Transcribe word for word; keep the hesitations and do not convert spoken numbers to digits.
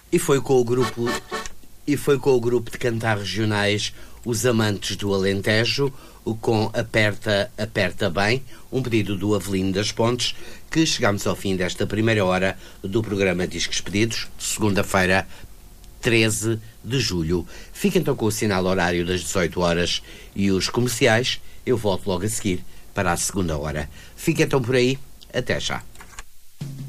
E foi com o grupo e foi com o grupo de cantar regionais Os Amantes do Alentejo, com Aperta, Aperta Bem, um pedido do Avelino das Pontes, que chegamos ao fim desta primeira hora do programa Discos Pedidos, segunda-feira, treze de julho. Fica então com o sinal horário das dezoito horas e os comerciais. Eu volto logo a seguir para a segunda hora. Fica então por aí. Até já.